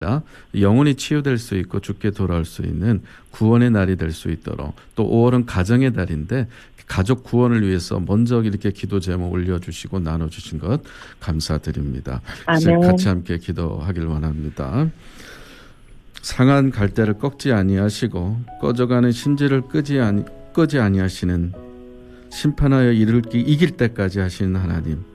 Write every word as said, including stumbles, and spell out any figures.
영혼이 치유될 수 있고 주께 돌아올 수 있는 구원의 날이 될 수 있도록, 또 오월은 가정의 달인데 가족 구원을 위해서 먼저 이렇게 기도 제목 올려주시고 나눠주신 것 감사드립니다. 이제 같이 함께 기도하길 원합니다. 상한 갈대를 꺾지 아니하시고 꺼져가는 심지를 끄지 아니 끄지 아니하시는, 심판하여 이를 이길 때까지 하시는 하나님,